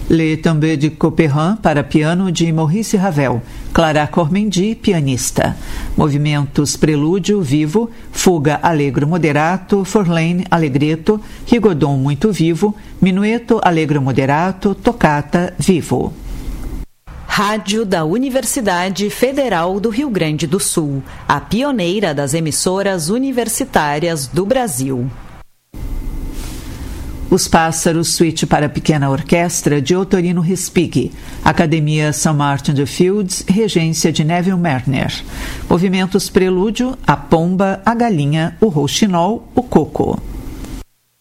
Le Tombeau de Couperin para piano de Maurice Ravel, Clara Cormendi, pianista. Movimentos Prelúdio Vivo, Fuga Allegro Moderato, Forlane Allegretto, Rigodon Muito Vivo, Minueto Allegro Moderato, Toccata Vivo. Rádio da Universidade Federal do Rio Grande do Sul, a pioneira das emissoras universitárias do Brasil. Os Pássaros, suíte para pequena orquestra de Ottorino Respighi, Academia St. Martin de Fields, regência de Neville Marriner. Movimentos Prelúdio, a pomba, a galinha, o rouxinol, o coco.